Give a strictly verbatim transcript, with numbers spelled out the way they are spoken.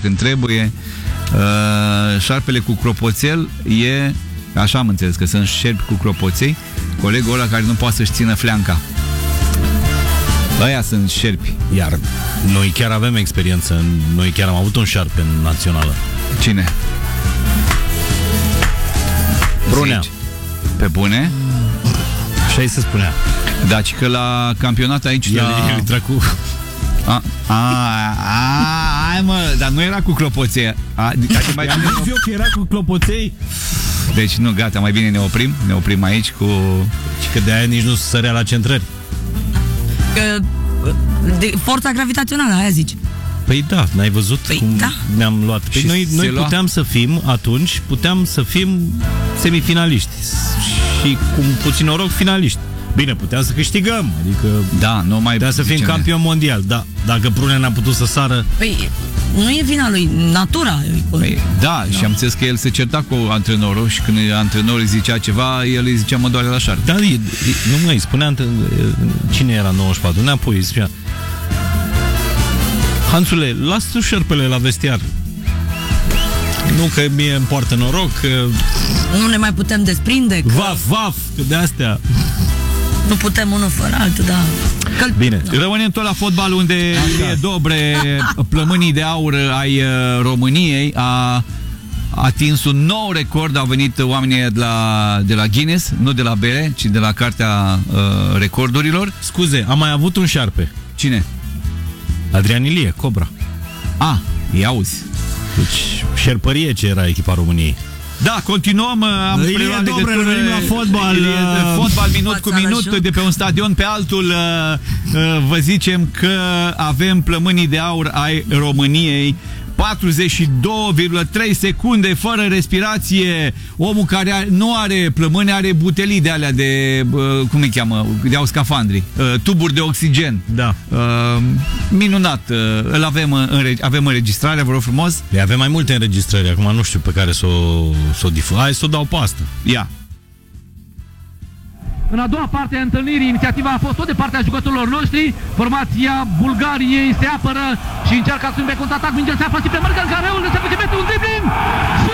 când trebuie. Uh, șarpele cu clopoțel e, așa am înțeles, că sunt șerpi cu clopoței, colegul ăla care nu poate să-și țină fleanca. Aia sunt șerpi. Iar noi chiar avem experiență. Noi chiar am avut un șarpe în națională. Cine? Brunea. Zici? Pe bune? Așa îi se spunea. Daci că la campionat aici El, la... el intra cu... A, a, a, ai mă, dar nu era cu clopoței. A, mai Am zis eu că era cu clopoței. Deci nu, gata, mai bine ne oprim. Ne oprim aici cu... Și că de aia nici nu sărea la centrări. Că, de, forța gravitațională, aia zici. Păi da, n-ai văzut păi cum da. ne-am luat. Păi Și noi, noi lua... puteam să fim, atunci, puteam să fim semifinaliști. Și cu puțin noroc, finaliști. Bine, puteam să câștigăm. Adică da, nu mai puteam să fim campion mondial. Da, dacă Prunea n-a putut să sară... Păi, nu e vina lui, natura. Păi, da, no. Și am înțeles că el se certa cu antrenorul și când antrenorul îi zicea ceva, el îi zicea mă doare la șarpe. Da, e, e, nu mai spunea cine era nouăzeci și patru, neapoi îi zicea: Hansule, lasă tu șerpele la vestiar. Nu că mie îmi poartă noroc, că... Nu ne mai putem desprinde, că... Vaf, vaf, că de astea... Nu putem unul fără altul, da. Că... Bine. Rămânem tot la fotbal, unde e Dobre, plămânii de aur ai României, a atins un nou record. Au venit oamenii de la, de la Guinness, nu de la bere, ci de la cartea uh, recordurilor. Scuze, am mai avut un șarpe. Cine? Adrian Ilie, Cobra. A, îi auzi. Deci, șerpărie ce era echipa României. Da, continuăm, am preluat legătură la fotbal, fotbal minut cu minut, de pe un stadion pe altul. Vă zicem că avem plămânii de aur ai României. patruzeci și două virgulă trei secunde fără respirație. Omul care nu are plămâni are butelii de alea de, cum îi cheamă, de au scafandri, tuburi de oxigen. Da. Minunat. Îl avem, avem înregistrarea, vă rog frumos. Le avem mai multe înregistrări, acum nu știu pe care să o, să o difuz. Hai să o dau pe asta. Ia. În a doua parte a întâlnirii, inițiativa a fost tot de partea jucătorilor noștri. Formația Bulgariei se apără și încearcă să sumbe contraatac. Mingea se află și pe Mărgăn, care unde se face un dribbling.